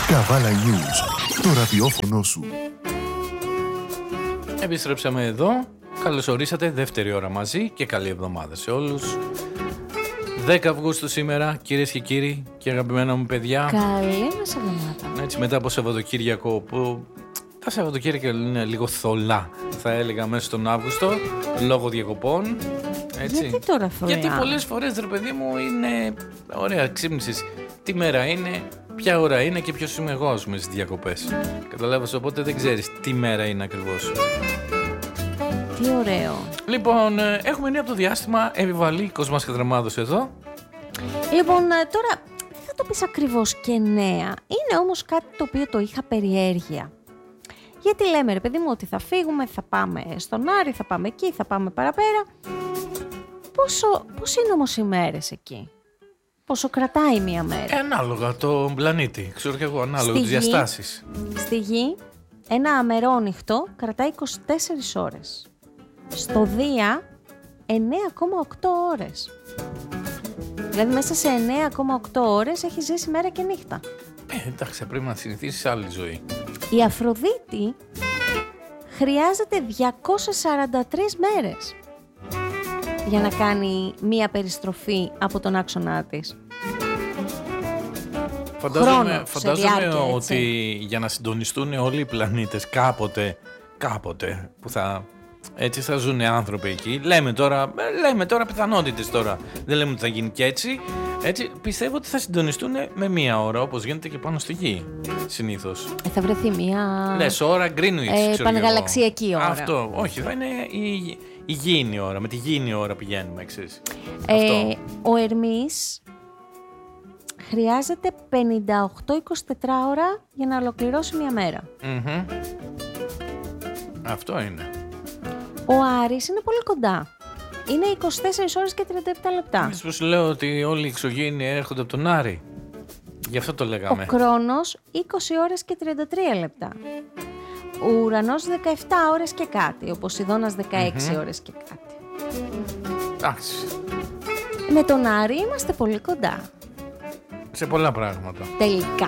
Καβάλα News, το ραδιόφωνο σου. Επιστρέψαμε εδώ. Καλώς ορίσατε, δεύτερη ώρα μαζί και καλή εβδομάδα σε όλους. 10 Αυγούστου σήμερα, κυρίες και κύριοι και αγαπημένα μου παιδιά. Καλή μας εβδομάδα. Έτσι, μετά από Σαββατοκύριακο που τα Σαββατοκύριακα είναι λίγο θολά, θα έλεγα, μέσα στον Αύγουστο, λόγω διακοπών. Έτσι. Γιατί τώρα θολά? Γιατί πολλές φορές, ρε παιδί μου, είναι ωραία, ξύπνησες τι μέρα είναι, ποια ώρα είναι και ποιος είμαι εγώ, ας πούμε, στις διακοπές. Καταλάβες, οπότε δεν ξέρεις τι μέρα είναι ακριβώς. Τι ωραίο. Λοιπόν, έχουμε νέα από το διάστημα, Εβιβαλή Κοσμάς Κατραμάδος εδώ. Λοιπόν, τώρα δεν θα το πεις ακριβώς και νέα. Είναι όμως κάτι το οποίο το είχα περιέργεια. Γιατί λέμε, ρε παιδί μου, ότι θα φύγουμε, θα πάμε στον Άρη, θα πάμε εκεί, θα πάμε παραπέρα. Πώς είναι όμως οι μέρες εκεί? Πόσο κρατάει μία μέρα? Ανάλογα τον πλανήτη, ξέρω και εγώ, ανάλογα τις διαστάσεις. Στη Γη, ένα αμερόνυχτο κρατάει 24 ώρες. Στο Δία, 9,8 ώρες. Δηλαδή μέσα σε 9,8 ώρες έχει ζήσει μέρα και νύχτα. Εντάξει, πρέπει να συνηθίσεις άλλη ζωή. Η Αφροδίτη χρειάζεται 243 μέρες για να κάνει μία περιστροφή από τον άξονά της. Φαντάζομαι διάρκεια, ότι για να συντονιστούν όλοι οι πλανήτες κάποτε που έτσι θα ζουν άνθρωποι εκεί. Λέμε τώρα πιθανότητες τώρα. Δεν λέμε ότι θα γίνει και έτσι. Έτσι πιστεύω ότι θα συντονιστούν με μία ώρα, όπως γίνεται και πάνω στη Γη συνήθως. Θα βρεθεί μία... Λες ώρα Greenwich, πανεγαλαξιακή ώρα. Αυτό, όχι, θα είναι η γήινη ώρα. Με τη γήινη ώρα πηγαίνουμε, ξέρεις. Ο Ερμής χρειάζεται 58-24 ώρα για να ολοκληρώσει μία μέρα. Αυτό είναι. Ο Άρης είναι πολύ κοντά. Είναι 24 ώρες και 37 λεπτά. Εμείς που σου λέω ότι όλοι οι εξωγήινοι έρχονται από τον Άρη. Γι' αυτό το λέγαμε. Ο Κρόνος 20 ώρες και 33 λεπτά. Ο Ουρανός 17 ώρες και κάτι. Ο Ποσειδώνας 16 ώρες και κάτι. Εντάξει. Με τον Άρη είμαστε πολύ κοντά. Σε πολλά πράγματα. Τελικά.